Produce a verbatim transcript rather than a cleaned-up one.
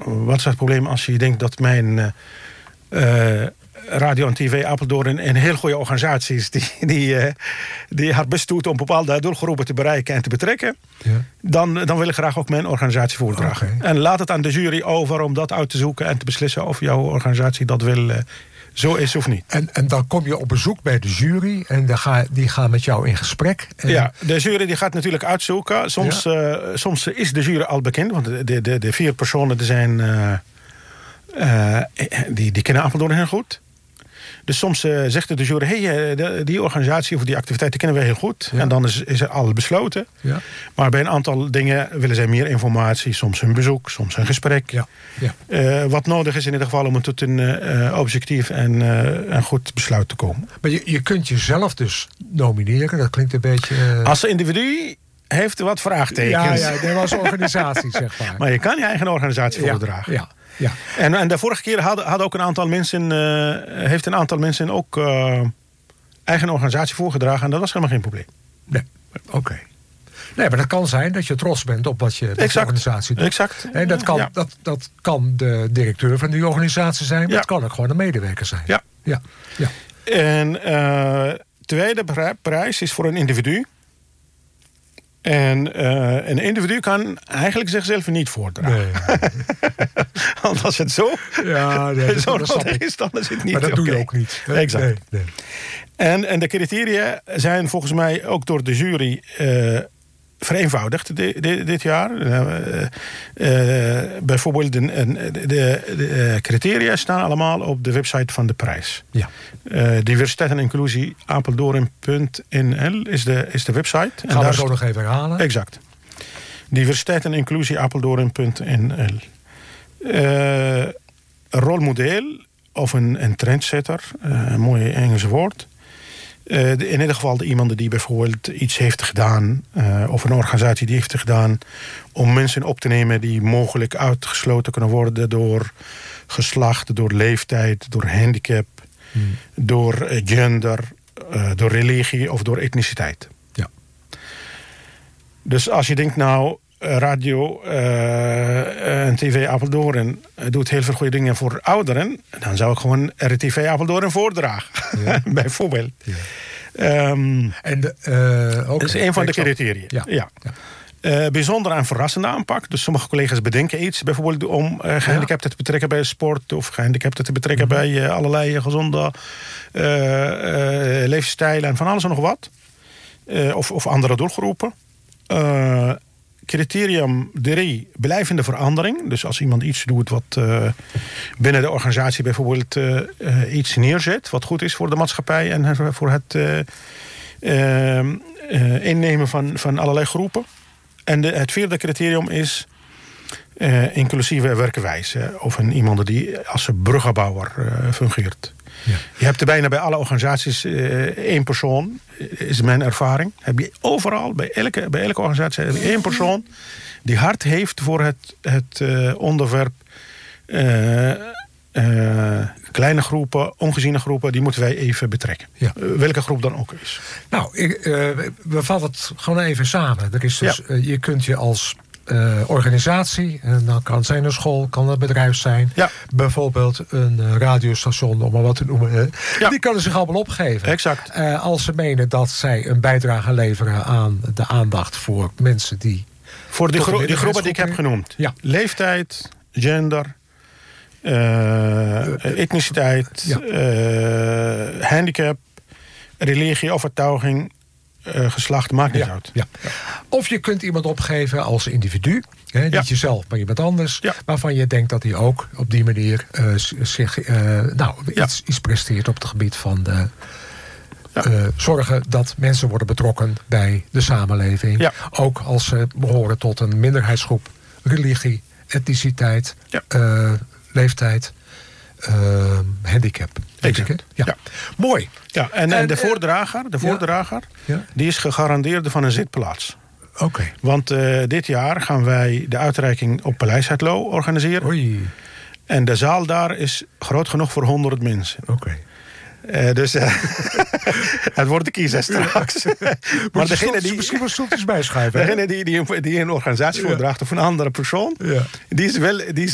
wat is het probleem als je denkt dat mijn uh, radio en tv Apeldoorn een, een heel goede organisatie is die, die, uh, die haar best doet om bepaalde doelgroepen te bereiken en te betrekken, ja. dan, dan wil ik graag ook mijn organisatie voordragen. Okay. En laat het aan de jury over om dat uit te zoeken en te beslissen of jouw organisatie dat wil. Uh, Zo is of niet. En, en dan kom je op bezoek bij de jury en dan ga, die gaan met jou in gesprek. En... Ja, de jury die gaat natuurlijk uitzoeken. Soms, ja. uh, soms is de jury al bekend, want de, de, de vier personen die zijn, uh, uh, die, die kennen Apeldoorn heel goed. Dus soms uh, zegt de jury, hey, de, die organisatie of die activiteit die kennen we heel goed. Ja. En dan is, is er al besloten. Ja. Maar bij een aantal dingen willen zij meer informatie. Soms een bezoek, soms een gesprek. Ja. Ja. Uh, wat nodig is in ieder geval om tot een uh, objectief en uh, een goed besluit te komen. Maar je, je kunt jezelf dus nomineren. Dat klinkt een beetje... Uh... Als individu heeft wat vraagtekens. Ja, ja, dat was organisatie, zeg maar. Maar je kan je eigen organisatie ja, voordragen. Ja. Ja. En, en de vorige keer hadden, hadden ook een aantal mensen, uh, heeft een aantal mensen ook uh, eigen organisatie voorgedragen. En dat was helemaal geen probleem. Nee, oké. Okay. Nee, maar dat kan zijn dat je trots bent op wat je met de organisatie doet. Exact. En dat kan, ja. dat, dat kan de directeur van die organisatie zijn, maar ja. het kan ook gewoon een medewerker zijn. Ja. ja. ja. En uh, tweede prijs is voor een individu. En uh, een individu kan eigenlijk zichzelf niet voordragen. Nee. Want als het zo, ja, nee, zo dat nodig is, dan is het niet. Maar dat okay. doe je ook niet. Nee, exact. Nee, nee. En, en de criteria zijn volgens mij ook door de jury uh, vereenvoudigd dit, dit, dit jaar. Uh, uh, bijvoorbeeld de, de, de criteria staan allemaal op de website van de prijs. Ja. Uh, diversiteit en inclusie apeldoorn punt n l is de, is de website. Gaan we zo nog even herhalen. Exact. Diversiteit en inclusie apeldoorn punt n l. Uh, een rolmodel of een, een trendsetter, uh, een mooi Engels woord. Uh, in ieder geval de iemand die bijvoorbeeld iets heeft gedaan, uh, of een organisatie die heeft gedaan om mensen op te nemen die mogelijk uitgesloten kunnen worden door geslacht, door leeftijd, door handicap, hmm. door uh, gender, uh, door religie of door etniciteit. Ja. Dus als je denkt nou, radio uh, en tv Apeldoorn doet heel veel goede dingen voor ouderen, dan zou ik gewoon R T V Apeldoorn voordragen. Ja. Bijvoorbeeld. Ja. Um, en de, uh, okay. Dat is een van de criteria. Ja. Ja. Ja. Uh, bijzonder en verrassende aanpak. Dus sommige collega's bedenken iets, bijvoorbeeld om uh, gehandicapten te betrekken bij sport of gehandicapten te betrekken mm-hmm. bij uh, allerlei gezonde uh, uh, levensstijlen en van alles en nog wat. Uh, of, of andere doelgroepen. Uh, Criterium drie, blijvende verandering. Dus als iemand iets doet wat uh, binnen de organisatie bijvoorbeeld uh, uh, iets neerzet, wat goed is voor de maatschappij en voor het uh, uh, uh, innemen van, van allerlei groepen. En de, het vierde criterium is uh, inclusieve werkwijze. Of een iemand die als een bruggenbouwer uh, fungeert. Ja. Je hebt er bijna bij alle organisaties uh, één persoon, is mijn ervaring. Heb je overal, bij elke, bij elke organisatie, heb je één persoon die hart heeft voor het, het uh, onderwerp uh, uh, kleine groepen, ongeziene groepen, die moeten wij even betrekken. Ja. Uh, welke groep dan ook is. Nou, ik, uh, we vatten het gewoon even samen. Er is dus, ja. uh, je kunt je als Uh, organisatie, en dan kan het zijn een school, kan het bedrijf zijn. Ja. Bijvoorbeeld een uh, radiostation, om maar wat te noemen. Uh, ja. Die kunnen zich allemaal opgeven. Exact. Uh, als ze menen dat zij een bijdrage leveren aan de aandacht voor mensen die... Voor die, gro- die groepen die ik heb genoemd. Ja. Leeftijd, gender, uh, uh, etniciteit, ja. uh, handicap, religie, overtuiging, Uh, geslacht, maakt niet ja, uit. Ja. Of je kunt iemand opgeven als individu. Hè, niet ja. jezelf, maar iemand anders. Ja. Waarvan je denkt dat hij ook op die manier uh, zich, uh, nou, ja. iets, iets presteert op het gebied van de, ja. uh, zorgen dat mensen worden betrokken bij de samenleving. Ja. Ook als ze behoren tot een minderheidsgroep. Religie, etniciteit, ja. uh, leeftijd. Uh, handicap. Exact. Ja. Ja. Mooi. Ja, en, en, en de voordrager, de voordrager ja. Ja. die is gegarandeerd van een zitplaats. Oké. Okay. Want uh, dit jaar gaan wij de uitreiking op Paleis Het Loo organiseren. Oei. En de zaal daar is groot genoeg voor honderd mensen. Oké. Okay. Uh, dus uh, het wordt de kiezer straks. Maar degene die misschien wel stoeltjes bijschuiven. Degene die, die, die een organisatie voordraagt ja. of een andere persoon, ja. die is wel die is